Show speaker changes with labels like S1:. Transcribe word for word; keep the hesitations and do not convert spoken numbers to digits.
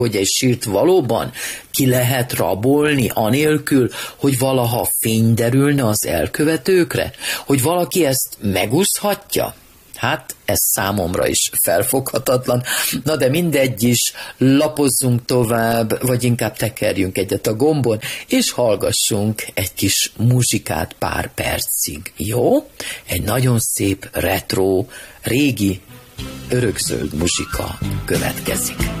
S1: hogy egy sírt valóban ki lehet rabolni anélkül, hogy valaha fény derülne az elkövetőkre? Hogy valaki ezt megúszhatja? Hát ez számomra is felfoghatatlan. Na de mindegy is, lapozzunk tovább, vagy inkább tekerjünk egyet a gombon, és hallgassunk egy kis muzsikát pár percig. Jó? Egy nagyon szép, retro, régi, örökzöld muzsika következik.